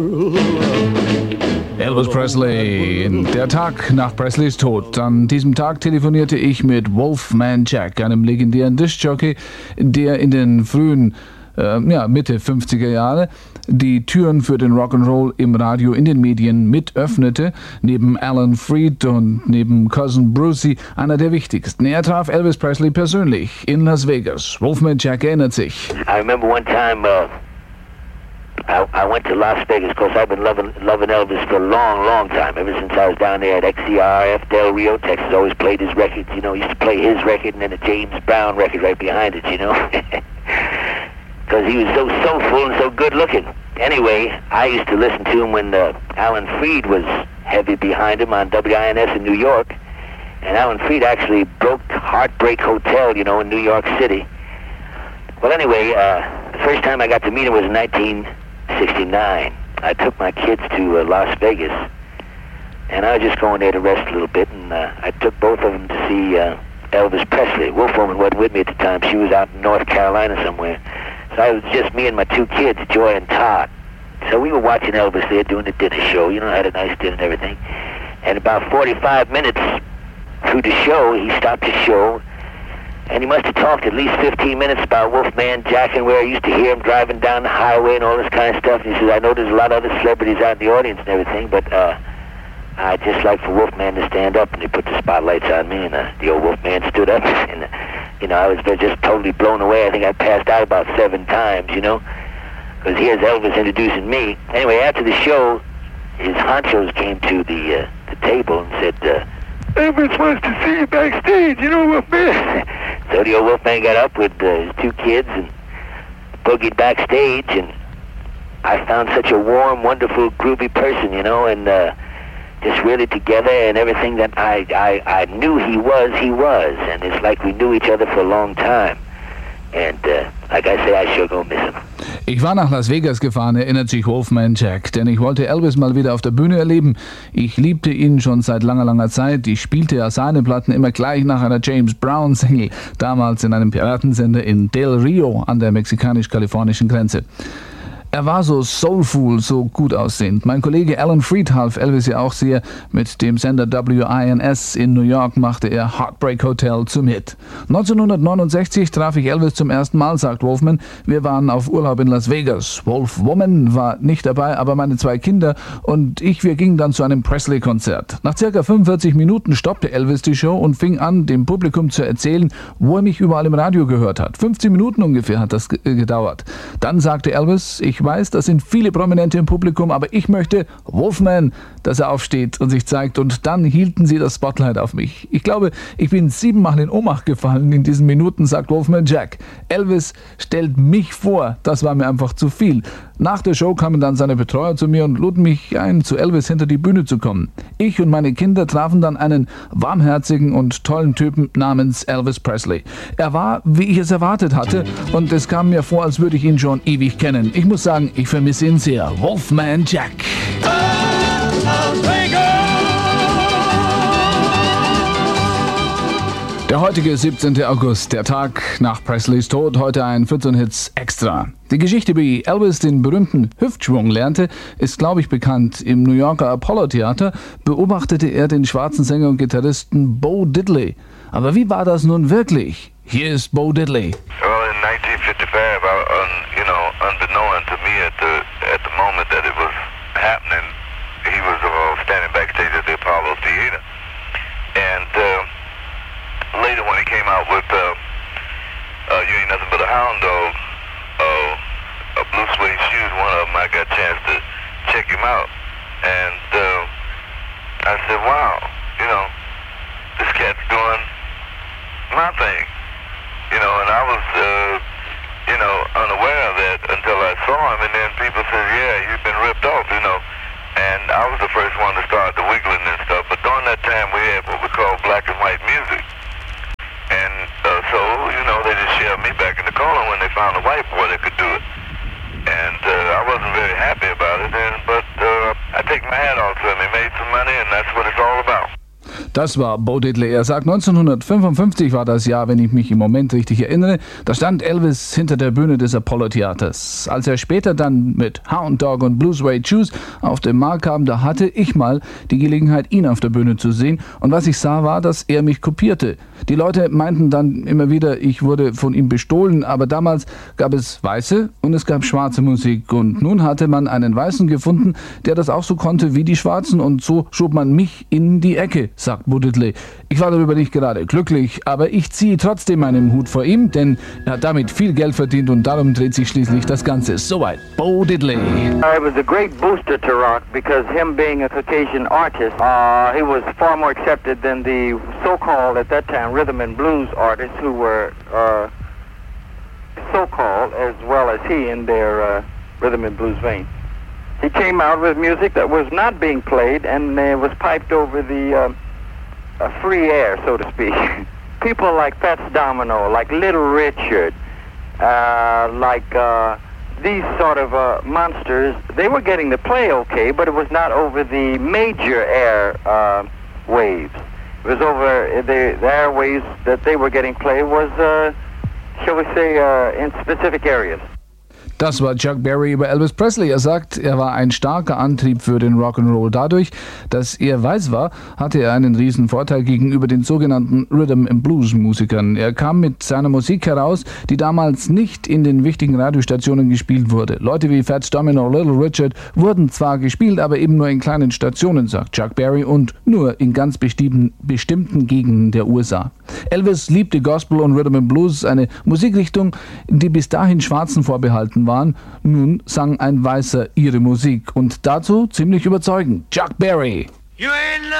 Elvis Presley. Der Tag nach Presleys Tod. An diesem Tag telefonierte ich mit Wolfman Jack, einem legendären Diskjockey, der in den frühen Mitte 50er Jahre die Türen für den Rock'n'Roll im Radio in den Medien mit öffnete, neben Alan Freed und neben Cousin Brucey einer der wichtigsten. Er traf Elvis Presley persönlich in Las Vegas. Wolfman Jack erinnert sich. I remember one time I went to Las Vegas. Of course, I've been loving Elvis for a long time. Ever since I was down there at XCRF Del Rio, Texas. Always played his records, you know. Used to play his record and then a James Brown record right behind it, you know. Because he was so soulful and so good looking. Anyway, I used to listen to him when Alan Freed was heavy behind him on WINS in New York. And Alan Freed actually broke Heartbreak Hotel, you know, in New York City. Well, anyway, the first time I got to meet him was in 1969. I took my kids to Las Vegas, and I was just going there to rest a little bit, and I took both of them to see Elvis Presley. Wolfwoman wasn't with me at the time. She was out in North Carolina somewhere. So it was just me and my two kids, Joy and Todd. So we were watching Elvis there doing the dinner show. You know, had a nice dinner and everything. And about 45 minutes through the show, he stopped the show, and he must have talked at least 15 minutes about Wolfman Jack and where I used to hear him driving down the highway and all this kind of stuff. And he says, I know there's a lot of other celebrities out in the audience and everything, but I'd just like for Wolfman to stand up. And they put the spotlights on me, and the old Wolfman stood up. And, you know, I was just totally blown away. I think I passed out about 7 times, you know, because here's Elvis introducing me. Anyway, after the show, his honchos came to the table and said, Elvis wants to see you backstage, you know, Wolfman. So the old Wolfman got up with his two kids and boogied backstage, and I found such a warm, wonderful, groovy person, you know, and just really together and everything that I knew he was, and it's like we knew each other for a long time. And like I say, I sure gonna miss him. Ich war nach Las Vegas gefahren, erinnert sich Wolfman Jack, denn ich wollte Elvis mal wieder auf der Bühne erleben. Ich liebte ihn schon seit langer Zeit. Ich spielte ja seine Platten immer gleich nach einer James Brown Single, damals in einem Piratensender in Del Rio an der mexikanisch-kalifornischen Grenze. Er war so soulful, so gut aussehend. Mein Kollege Alan Freed half Elvis ja auch sehr. Mit dem Sender WINS in New York machte er Heartbreak Hotel zum Hit. 1969 traf ich Elvis zum ersten Mal, sagt Wolfman. Wir waren auf Urlaub in Las Vegas. Wolfwoman war nicht dabei, aber meine 2 Kinder und ich, wir gingen dann zu einem Presley-Konzert. Nach ca. 45 Minuten stoppte Elvis die Show und fing an, dem Publikum zu erzählen, wo er mich überall im Radio gehört hat. 15 Minuten ungefähr hat das gedauert. Dann sagte Elvis, ich weiß, das sind viele Prominente im Publikum, aber ich möchte Wolfman, dass er aufsteht und sich zeigt, und dann hielten sie das Spotlight auf mich. Ich glaube, ich bin 7-mal in Ohnmacht gefallen in diesen Minuten, sagt Wolfman Jack. Elvis stellt mich vor, das war mir einfach zu viel. Nach der Show kamen dann seine Betreuer zu mir und luden mich ein, zu Elvis hinter die Bühne zu kommen. Ich und meine Kinder trafen dann einen warmherzigen und tollen Typen namens Elvis Presley. Er war, wie ich es erwartet hatte, und es kam mir vor, als würde ich ihn schon ewig kennen. Ich muss sagen, ich vermisse ihn sehr. Wolfman Jack. Der heutige 17. August, der Tag nach Presleys Tod, heute ein 14 Hits Extra. Die Geschichte, wie Elvis den berühmten Hüftschwung lernte, ist, glaube ich, bekannt. Im New Yorker Apollo Theater beobachtete er den schwarzen Sänger und Gitarristen Bo Diddley. Aber wie war das nun wirklich? Hier ist Bo Diddley. Well, in 1955, unbeknown to me at the moment that it was happening, he was standing backstage at the Apollo Theater. And later when he came out with You Ain't Nothing But a Hound Dog, Blue Suede Shoes, one of them, I got a chance to check him out. And I said, wow, this cat's doing my thing. And I was, unaware of that until I saw him, and then people said, yeah, you've been ripped off, And I was the first one to start the wiggling and stuff, but during that time we had what we call black and white music. And so, they just shoved me back in the corner when they found a white boy that could do it. And I wasn't very happy about it, but I take my hat off to him. He made some money, and that's what it's all about. Das war Bo Diddley. Er sagt, 1955 war das Jahr, wenn ich mich im Moment richtig erinnere. Da stand Elvis hinter der Bühne des Apollo-Theaters. Als er später dann mit Hound Dog und Blue Suede Shoes auf den Markt kam, da hatte ich mal die Gelegenheit, ihn auf der Bühne zu sehen. Und was ich sah, war, dass er mich kopierte. Die Leute meinten dann immer wieder, ich wurde von ihm bestohlen, aber damals gab es weiße und es gab schwarze Musik. Und nun hatte man einen Weißen gefunden, der das auch so konnte wie die Schwarzen, und so schob man mich in die Ecke, sagt Bo Diddley. Ich war darüber nicht gerade glücklich, aber ich ziehe trotzdem meinen Hut vor ihm, denn er hat damit viel Geld verdient und darum dreht sich schließlich das Ganze. Soweit Bo Diddley. It was a great booster to rock because him being a Caucasian artist, he was far more accepted than the so-called, at that time, rhythm and blues artists who were so-called as well as he in their rhythm and blues vein. He came out with music that was not being played and was piped over the free air, so to speak. People like Fats Domino, like Little Richard, these sort of monsters, they were getting the play okay, but it was not over the major air waves. It was over the airwaves that they were getting play was, shall we say, in specific areas. Das war Chuck Berry über Elvis Presley. Er sagt, er war ein starker Antrieb für den Rock'n'Roll. Dadurch, dass er weiß war, hatte er einen riesen Vorteil gegenüber den sogenannten Rhythm-and-Blues-Musikern. Er kam mit seiner Musik heraus, die damals nicht in den wichtigen Radiostationen gespielt wurde. Leute wie Fats Domino, Little Richard wurden zwar gespielt, aber eben nur in kleinen Stationen, sagt Chuck Berry, und nur in ganz bestimmten Gegenden der USA. Elvis liebte Gospel und Rhythm-and-Blues, eine Musikrichtung, die bis dahin Schwarzen vorbehalten war. Nun sang ein Weißer ihre Musik und dazu ziemlich überzeugend. Chuck Berry.